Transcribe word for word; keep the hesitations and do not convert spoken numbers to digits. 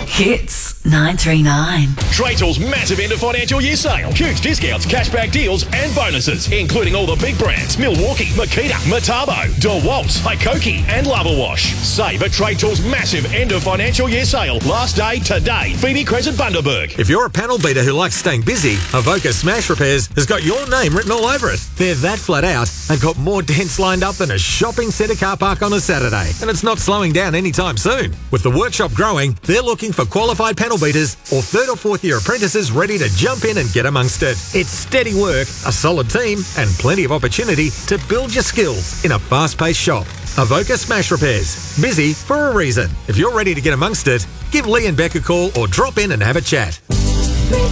Hits nine three nine. Trade Tools' massive end of financial year sale. Huge discounts, cashback deals and bonuses, including all the big brands: Milwaukee, Makita, Metabo, DeWalt, Hikoki and Lava Wash. Save at Trade Tools' massive end of financial year sale. Last day today. Phoebe Crescent, Bundaberg. If you're a panel beater who likes staying busy, Avoca Smash Repairs has got your name written all over it. They're that flat out and got more dents lined up than a shopping centre car park on a Saturday. And it's not slowing down anytime soon. With the workshop growing, they're looking for qualified panel beaters or third or fourth year apprentices ready to jump in and get amongst it. It's steady work, a solid team and plenty of opportunity to build your skills in a fast-paced shop. Avoca Smash Repairs. Busy for a reason. If you're ready to get amongst it, give Lee and Beck a call or drop in and have a chat.